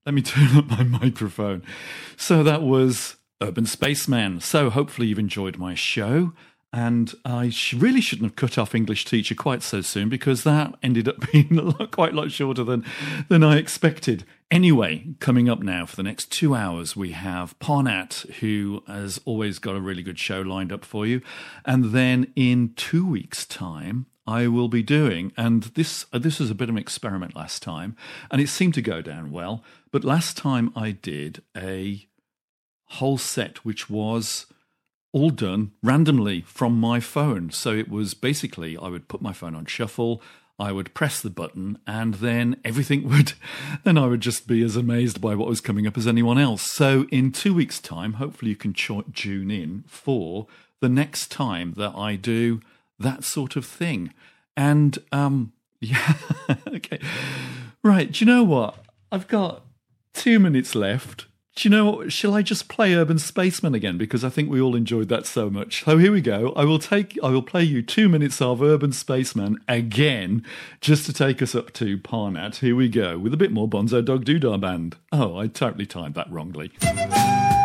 Let me turn up my microphone. So that was Urban Spaceman. So hopefully you've enjoyed my show. And I really shouldn't have cut off English Teacher quite so soon, because that ended up being quite a lot shorter than I expected. Anyway, coming up now for the next 2 hours, we have Parnat, who has always got a really good show lined up for you. And then in 2 weeks' time, I will be doing, and this was a bit of an experiment last time, and it seemed to go down well, but last time I did a whole set which was all done randomly from my phone. So it was basically, I would put my phone on shuffle, I would press the button, and then then I would just be as amazed by what was coming up as anyone else. So in 2 weeks' time, hopefully you can tune in for the next time that I do that sort of thing. And yeah, okay. Right, do you know what? I've got 2 minutes left. Do you know what? Shall I just play Urban Spaceman again? Because I think we all enjoyed that so much. So here we go. I will play you 2 minutes of Urban Spaceman again, just to take us up to Parnat. Here we go, with a bit more Bonzo Dog Doodah Band. Oh, I totally timed that wrongly.